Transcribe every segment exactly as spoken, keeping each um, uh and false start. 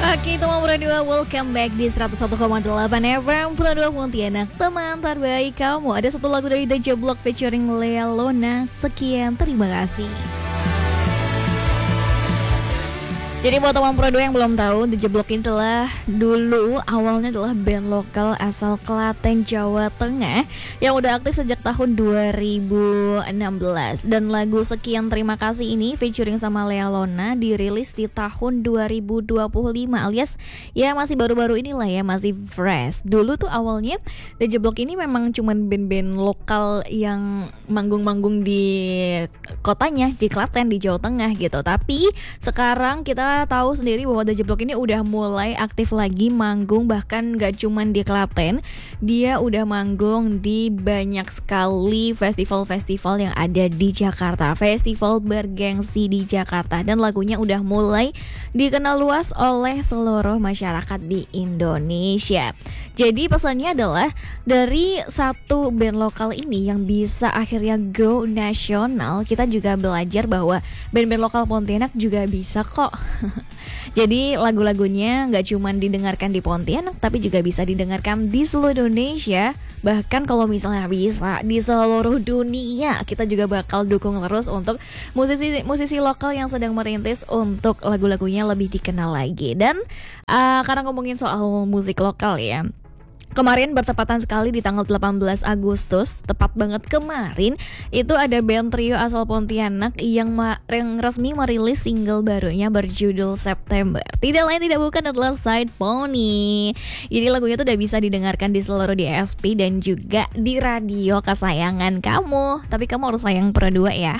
Oke, teman berdua, welcome back di seratus satu koma delapan F M Pura Pontianak. Teman terbaik kamu. Ada satu lagu dari The J-Block featuring Lea Lona. Sekian, terima kasih. Jadi buat teman Pro dua yang belum tahu, The J-Block ini adalah dulu awalnya adalah band lokal asal Klaten, Jawa Tengah yang udah aktif sejak tahun dua ribu enam belas. Dan lagu Sekian Terima Kasih ini featuring sama Lea Lona dirilis di tahun dua ribu dua puluh lima, alias ya masih baru-baru inilah ya, masih fresh. Dulu tuh awalnya The J-Block ini memang cuman band-band lokal yang manggung-manggung di kotanya, di Klaten, di Jawa Tengah gitu. Tapi sekarang kita tahu sendiri bahwa The J-Block ini udah mulai aktif lagi manggung, bahkan gak cuman di Klaten, dia udah manggung di banyak sekali festival-festival yang ada di Jakarta, festival bergengsi di Jakarta, dan lagunya udah mulai dikenal luas oleh seluruh masyarakat di Indonesia. Jadi pesannya adalah dari satu band lokal ini yang bisa akhirnya go nasional, kita juga belajar bahwa band-band lokal Pontianak juga bisa kok. Jadi lagu-lagunya gak cuma didengarkan di Pontianak, tapi juga bisa didengarkan di seluruh Indonesia. Bahkan kalau misalnya bisa di seluruh dunia, kita juga bakal dukung terus untuk musisi-musisi lokal yang sedang merintis untuk lagu-lagunya lebih dikenal lagi. Dan uh, karena ngomongin soal musik lokal ya, kemarin bertepatan sekali di tanggal delapan belas Agustus, tepat banget kemarin, itu ada band trio asal Pontianak yang, ma- yang resmi merilis single barunya berjudul September. Tidak lain tidak bukan adalah Side Pony. Jadi lagunya tuh udah bisa didengarkan di seluruh D S P dan juga di radio kesayangan kamu. Tapi kamu harus sayang Pro dua ya.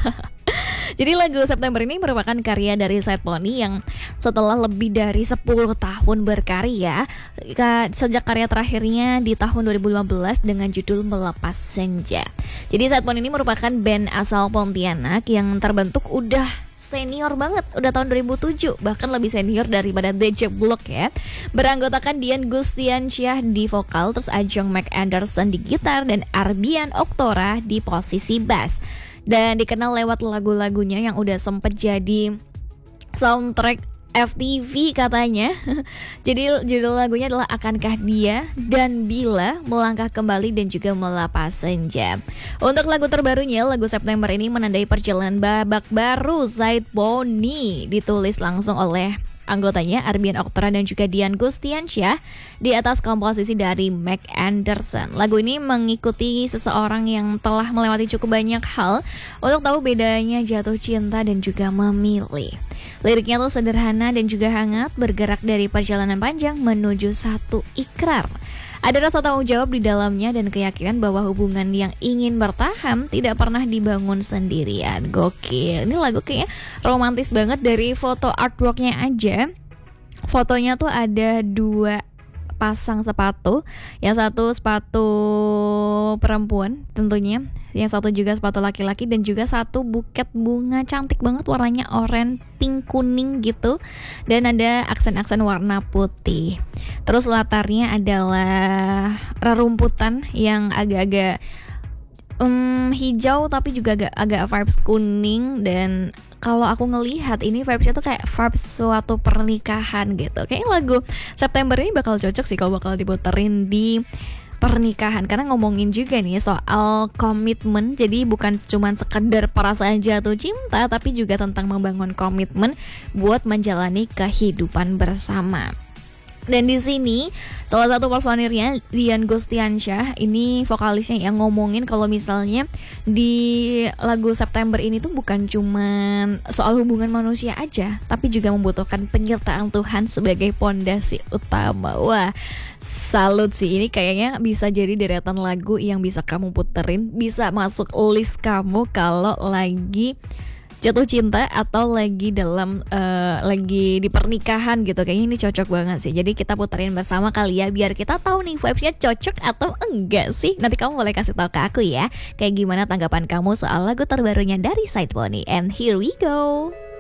Jadi lagu September ini merupakan karya dari Side Pony yang setelah lebih dari sepuluh tahun berkarya, sejak karya terakhirnya di tahun dua ribu lima belas dengan judul Melepas Senja. Jadi Side Pony ini merupakan band asal Pontianak yang terbentuk udah senior banget, udah tahun dua ribu tujuh, bahkan lebih senior daripada The J-Block ya. Beranggotakan Dian Gustiansyah di vokal, terus Ajeng Mac Anderson di gitar, dan Arbian Oktora di posisi bass. Dan dikenal lewat lagu-lagunya yang udah sempet jadi soundtrack F T V katanya. Jadi judul lagunya adalah Akankah Dia dan Bila, Melangkah Kembali, dan juga Melepas Senja. Untuk lagu terbarunya, lagu September ini menandai perjalanan babak baru Side Pony, ditulis langsung oleh anggotanya Arbian Oktora dan juga Dian Gustiansyah di atas komposisi dari Mac Anderson. Lagu ini mengikuti seseorang yang telah melewati cukup banyak hal untuk tahu bedanya jatuh cinta dan juga memilih. Liriknya tuh sederhana dan juga hangat, bergerak dari perjalanan panjang menuju satu ikrar. Ada rasa tanggung jawab di dalamnya dan keyakinan bahwa hubungan yang ingin bertahan tidak pernah dibangun sendirian. Gokil. Ini lagu kayaknya romantis banget. Dari foto artworknya aja, fotonya tuh ada dua pasang sepatu. Yang satu sepatu perempuan tentunya, yang satu juga sepatu laki-laki, dan juga satu buket bunga cantik banget, warnanya oranye pink kuning gitu, dan ada aksen-aksen warna putih. Terus latarnya adalah rerumputan yang agak-agak um, hijau tapi juga agak agak vibes kuning. Dan kalau aku ngelihat ini vibesnya tuh kayak vibes suatu pernikahan gitu. Kayaknya lagu September ini bakal cocok sih kalau bakal diputerin di pernikahan, karena ngomongin juga nih soal komitmen. Jadi bukan cuma sekedar perasaan jatuh cinta, tapi juga tentang membangun komitmen buat menjalani kehidupan bersama. Dan di sini salah satu personilnya Dian Gustiansyah, ini vokalisnya yang ngomongin kalau misalnya di lagu September ini tuh bukan cuman soal hubungan manusia aja, tapi juga membutuhkan penyertaan Tuhan sebagai pondasi utama. Wah, salut sih, ini kayaknya bisa jadi deretan lagu yang bisa kamu puterin, bisa masuk list kamu kalau lagi jatuh cinta atau lagi dalam uh, lagi di pernikahan gitu. Kayaknya ini cocok banget sih. Jadi kita puterin bersama kali ya, biar kita tahu nih vibesnya cocok atau enggak sih. Nanti kamu boleh kasih tahu ke aku ya, kayak gimana tanggapan kamu soal lagu terbarunya dari Side Pony. And here we go.